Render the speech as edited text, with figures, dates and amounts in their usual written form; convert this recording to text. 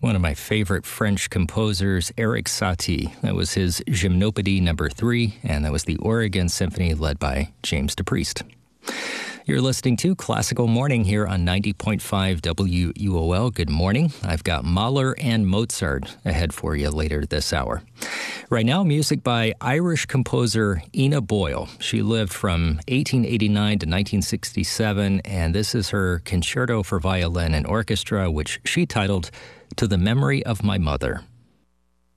One of my favorite French composers, Erik Satie. That was his Gymnopédie number 3, and that was the Oregon Symphony led by James DePriest. You're listening to Classical Morning here on 90.5 WUOL. Good morning. I've got Mahler and Mozart ahead for you later this hour. Right now, music by Irish composer Ina Boyle. She lived from 1889 to 1967, and this is her Concerto for Violin and Orchestra, which she titled To the Memory of My Mother.